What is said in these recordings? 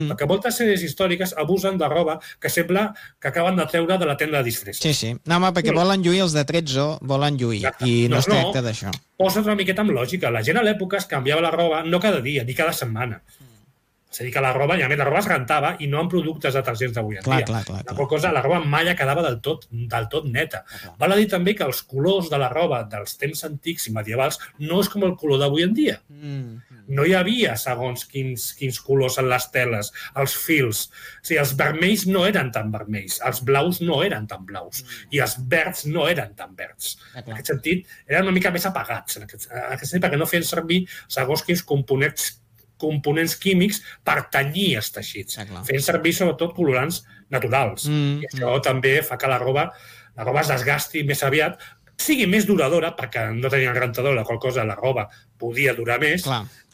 Perquè moltes sèries històriques abusen de roba que sembla que acaben de treure de la tenda de disfresses. Sí. No, home, perquè volen lluir els de Trezzo, volen lluir, i no es tracta d'això. Posa't una miqueta amb lògica. La gent a l'època es canviava la roba no cada dia, ni cada setmana. És a dir, que la roba, i a més, la roba es rentava i no amb productes detergents d'avui en dia. La qual cosa, la roba malla quedava del tot neta. Val a dir també que els colors de la roba dels temps antics i medievals no és com el color d'avui en dia. No hi havia segons quins colors en les teles, els fils. O sigui, els vermells no eren tan vermells, els blaus no eren tan blaus, i els verds no eren tan verds. En aquest sentit, eren una mica més apagats, en aquest sentit, perquè no feien servir segons quins components químics per tenyir els teixits. Fent servir, sobretot, colorants naturals. I això també fa que la roba es desgasti més aviat, sigui més duradora, perquè no tenien rentador, la qual cosa la roba podia durar més.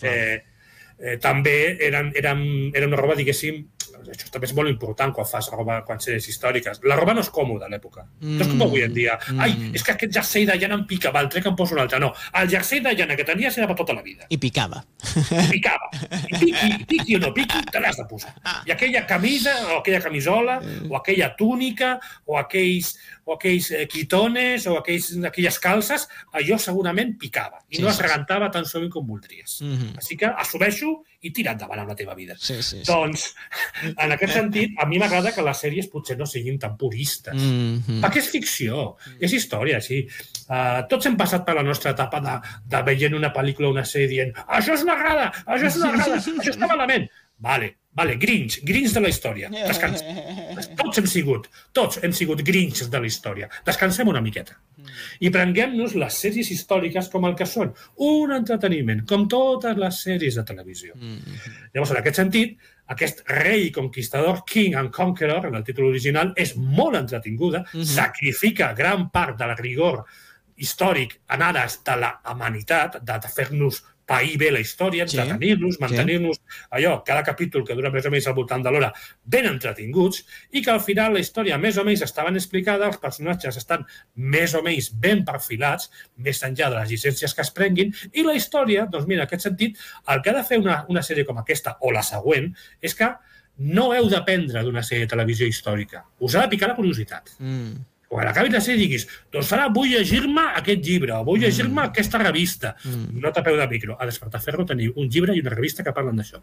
També era una roba, diguéssim, això també és molt important quan fas roba, quan sèries històriques. La roba no és còmoda a l'època. No és com avui en dia. Ai, és que aquest jersei de llana em pica, val, trec que em poso un altre. No, el jersei de llana que tenies era per tota la vida. I picava. I piqui o no piqui, te l'has de posar. I aquella camisa, o aquella camisola, o aquella túnica, o aquells quitones, o aquelles calces, allò segurament picava. I no es regantava tan sovint com voldries. Així que assumeixo i tira endavant amb la teva vida. Doncs, en aquest sentit, a mi m'agrada que les sèries potser no siguin tan puristes. Perquè és ficció, és història, sí. Tots hem passat per la nostra etapa de veient una pel·lícula o una sèrie dient això no m'agrada, això està malament. Vale, Grinch de la història. Tots hem sigut Grinch de la història. Descansem una miqueta. I prenguem-nos les sèries històriques com el que són. Un entreteniment, com totes les sèries de televisió. Llavors, en aquest sentit, aquest rei conquistador, King and Conqueror, en el títol original, és molt entretinguda, sacrifica gran part del rigor històric en ares de la humanitat, de fer-nos pair bé la història, entretenir-nos, mantenir-nos allò, cada capítol que dura més o menys al voltant de l'hora, ben entretinguts, i que al final la història més o menys està ben explicada, els personatges estan més o menys ben perfilats, més enllà de les llicències que es prenguin, i la història, doncs mira, en aquest sentit, el que ha de fer una sèrie com aquesta, o la següent, és que no heu d'aprendre d'una sèrie de televisió històrica. Us ha de picar la curiositat. Quan acabis la sèrie diguis, doncs ara vull llegir-me aquest llibre, o vull llegir-me aquesta revista. No tapeu de micro. A Despertar Ferro teniu un llibre i una revista que parlen d'això.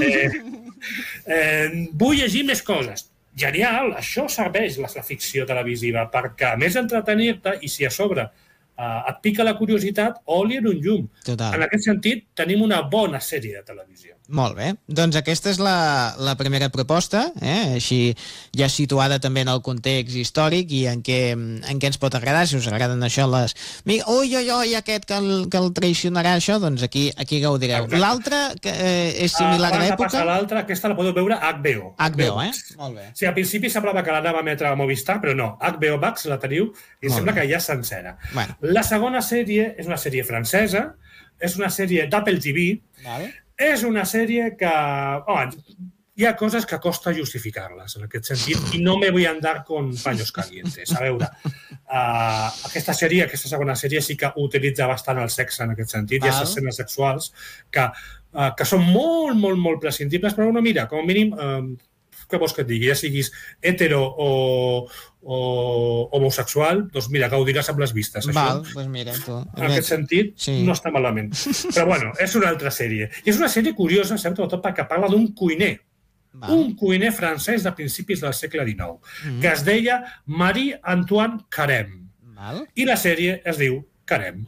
Vull llegir més coses. Genial, això serveix la ficció televisiva, perquè a més d'entretenir-te, i si a sobre et pica la curiositat, oli en un llum. En aquest sentit, tenim una bona sèrie de televisió. Molt bé, doncs aquesta és la primera proposta, així ja situada també en el context històric i en què ens pot agradar, si us agraden això les... Ui, aquest que el traicionarà això, doncs aquí gaudireu. L'altra és similar a l'època? Passa l'altra, aquesta la podeu veure a HBO. HBO, Molt bé. Sí, al principi semblava que l'anava a emetre a Movistar, però no, HBO Max la teniu i sembla que ja és sencera. La segona sèrie és una sèrie francesa, és una sèrie d'Apple TV, és una sèrie que... hi ha coses que costa justificar-les, en aquest sentit, i no me voy a andar con paños calientes. A veure, aquesta segona sèrie sí que utilitza bastant el sexe en aquest sentit, hi ha escenes sexuals que són molt, molt, molt prescindibles, però no, mira, com a mínim, què vols que et digui? Ja siguis hetero o homosexual, doncs mira, gaudiràs amb les vistes. Doncs mira, tu. En aquest sentit, no està malament. Però bueno, és una altra sèrie. I és una sèrie curiosa, sobretot perquè parla d'un cuiner. Un cuiner francès de principis del segle XIX, que es deia Marie-Antoine Carême. I la sèrie es diu Carême.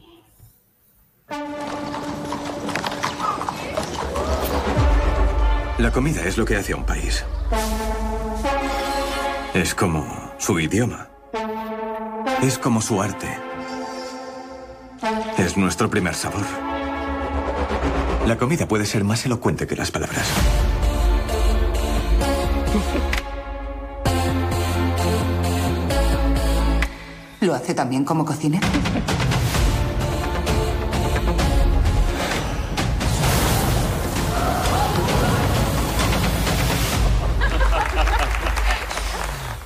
La comida es lo que hace a un país. Es como su idioma. Es como su arte. Es nuestro primer sabor. La comida puede ser más elocuente que las palabras. ¿Lo hace también como cocinero?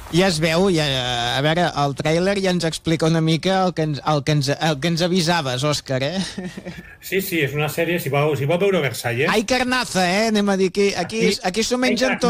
Ja es veu, a veure, el tràiler ja ens explica una mica el que ens avisaves, Òscar, Sí, és una sèrie, si vau veure Versalles... Ai, carnaza, anem a dir que aquí s'ho mengen tot.